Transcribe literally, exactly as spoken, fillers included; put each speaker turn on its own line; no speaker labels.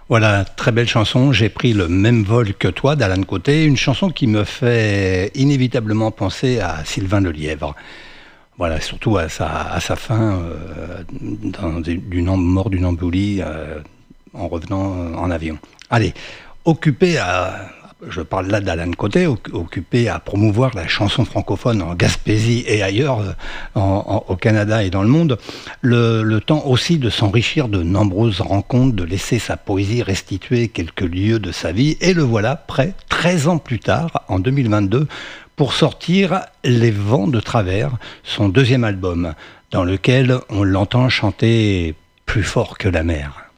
Voilà, très belle chanson. J'ai pris le même vol que toi d'Alan Côté, une chanson qui me fait inévitablement penser à Sylvain Lelièvre. Voilà, surtout à sa, à sa fin, euh, dans, d'une em- mort d'une embolie euh, en revenant euh, en avion. Allez, occupé à, je parle là d'Alan Côté, oc- occupé à promouvoir la chanson francophone en Gaspésie et ailleurs, euh, en- en- au Canada et dans le monde, le, le temps aussi de s'enrichir de nombreuses rencontres, de laisser sa poésie restituer quelques lieux de sa vie, et le voilà prêt, treize ans plus tard, en deux mille vingt-deux, pour sortir Les Vents de Travers, son deuxième album, dans lequel on l'entend chanter plus fort que la mer.